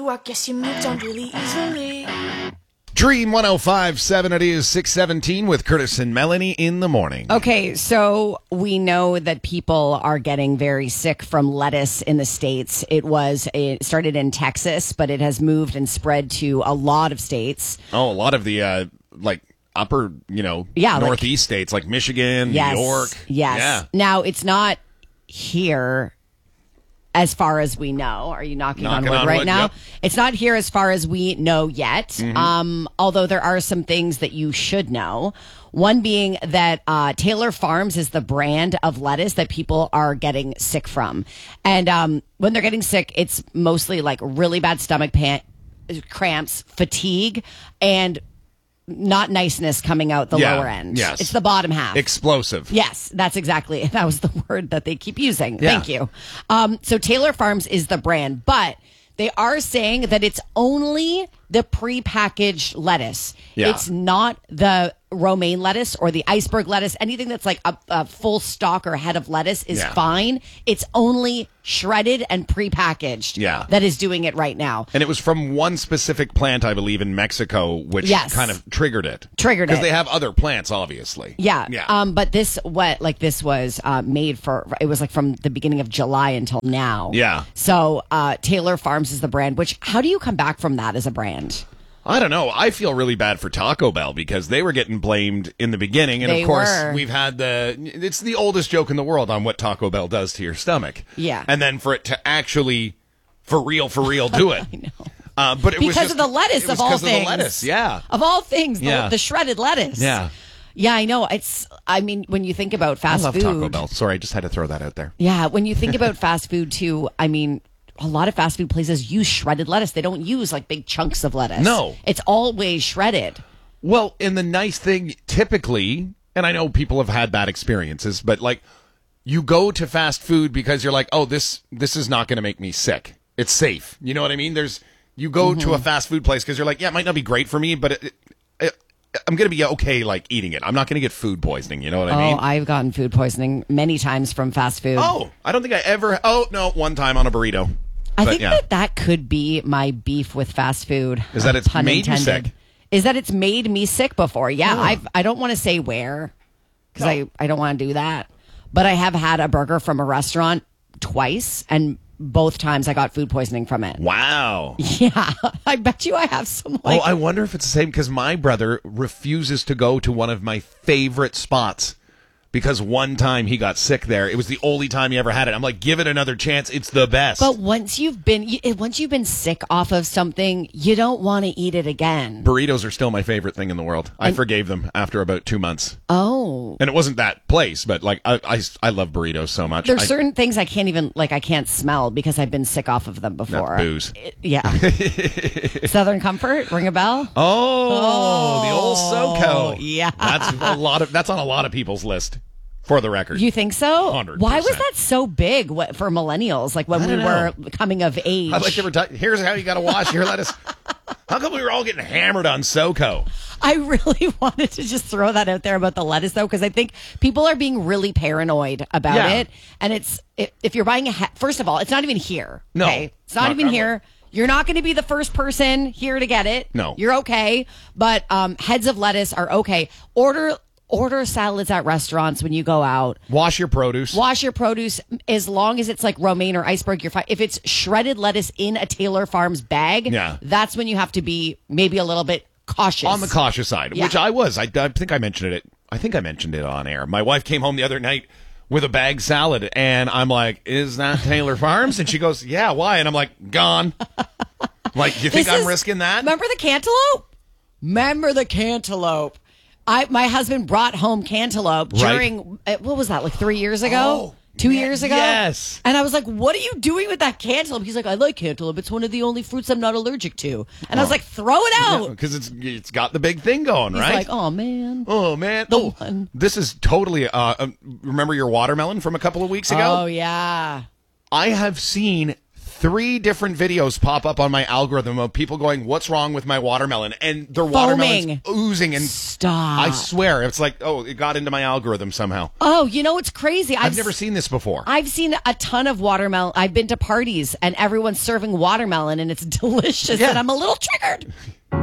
I guess you moved on really easily. Dream 105.7, it is 6:17 with Curtis and Melanie in the morning. Okay, so we know that people are getting very sick from lettuce in the States. It started in Texas, but it has moved and spread to a lot of states. Oh, a lot of the, upper, northeast states like Michigan, Yes, New York. Yes. Yeah. Now, it's not here as far as we know. Are you knocking on wood right now? Yep. It's not here as far as we know yet. Mm-hmm. Although there are some things that you should know. One being that Taylor Farms is the brand of lettuce that people are getting sick from. And when they're getting sick, it's mostly like really bad stomach cramps, fatigue, and not niceness coming out the lower end. Yes. It's the bottom half. Explosive. Yes, that's exactly. That was the word that they keep using. Yeah. Thank you. So Taylor Farms is the brand, but they are saying that it's only the prepackaged lettuce. Yeah. It's not the romaine lettuce or the iceberg lettuce. Anything that's like a full stalk or head of lettuce is fine. It's only shredded and prepackaged that is doing it right now. And it was from one specific plant, I believe, in Mexico, which kind of triggered it. Because they have other plants, obviously. Yeah. Yeah. But this was made it was like from the beginning of July until now. Yeah. So Taylor Farms is the brand, which how do you come back from that as a brand? I don't know. I feel really bad for Taco Bell because they were getting blamed in the beginning. And They of course, were. we've had it's the oldest joke in the world on what Taco Bell does to your stomach. Yeah. And then for it to actually, for real do it. I know. But it was Because of the lettuce, of all things. Because of the lettuce, yeah. Of all things, Yeah. the shredded lettuce. Yeah. Yeah, I know. When you think about fast I love food. Taco Bell. Sorry, I just had to throw that out there. Yeah, when you think about fast food too, a lot of fast food places use shredded lettuce. They don't use like big chunks of lettuce. No. It's always shredded. Well, and the nice thing, typically, and I know people have had bad experiences, but like you go to fast food because you're like, oh, this is not going to make me sick. It's safe. You know what I mean? You go to a fast food place because you're like, yeah, it might not be great for me, but I'm going to be okay like eating it. I'm not going to get food poisoning. You know what I mean? Oh, I've gotten food poisoning many times from fast food. Oh, I don't think I ever. Oh, no, one time on a burrito. I think that could be my beef with fast food. Is that it's pun made you intended. sick? Is that it's made me sick before? Yeah, Oh. I don't want to say where because I don't want to do that. But I have had a burger from a restaurant twice, and both times I got food poisoning from it. Wow. Yeah, I bet you I have some. I wonder if it's the same because my brother refuses to go to one of my favorite spots because one time he got sick there. It was the only time he ever had it. I'm like, give it another chance. It's the best. But once you've been sick off of something, you don't want to eat it again. Burritos are still my favorite thing in the world. I forgave them after about 2 months. Oh. And it wasn't that place, but like I love burritos so much. There's certain things I can't smell because I've been sick off of them before. Booze. Yeah. Southern Comfort, ring a bell? Oh, the old SoCo. Yeah. That's on a lot of people's list. For the record. You think so? 100%. Why was that so big for millennials? Like when we were coming of age. I'd like to here's how you got to wash your lettuce. How come we were all getting hammered on SoCo? I really wanted to just throw that out there about the lettuce, though, because I think people are being really paranoid about it. And if you're buying first of all, it's not even here. No. Okay? It's not even here. You're not going to be the first person here to get it. No. You're okay. But heads of lettuce are okay. Order salads at restaurants when you go out. Wash your produce. As long as it's like romaine or iceberg, you're fine. If it's shredded lettuce in a Taylor Farms bag, that's when you have to be maybe a little bit cautious. On the cautious side, which I was. I think I mentioned it. I think I mentioned it on air. My wife came home the other night with a bag salad, and I'm like, is that Taylor Farms? And she goes, yeah, why? And I'm like, gone. Like, you think I'm risking that? Remember the cantaloupe? My husband brought home cantaloupe during, what was that, like 3 years ago? 2 years ago? Yes. And I was like, what are you doing with that cantaloupe? He's like, I like cantaloupe. It's one of the only fruits I'm not allergic to. And I was like, throw it out. Because it's got the big thing going, He's right? like, oh, man. Oh, man. This is totally, remember your watermelon from a couple of weeks ago? Oh, yeah. I have seen 3 different videos pop up on my algorithm of people going, "What's wrong with my watermelon?" And their watermelon's oozing. And stop. I swear, it's like, oh, it got into my algorithm somehow. Oh, you know what's crazy? I've never seen this before. I've seen a ton of watermelon. I've been to parties and everyone's serving watermelon and it's delicious. Yeah. And I'm a little triggered.